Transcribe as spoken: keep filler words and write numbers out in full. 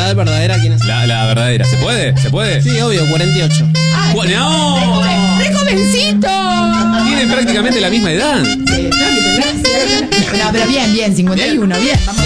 edad verdadera, ¿quién es? La, la verdadera. ¿Se puede? ¿Se puede? Sí, obvio, cuarenta y ocho. Cu- ¡No! ¡Re jovencito! Tienen prácticamente la misma edad. No, pero bien, bien, cincuenta y uno, bien, vamos.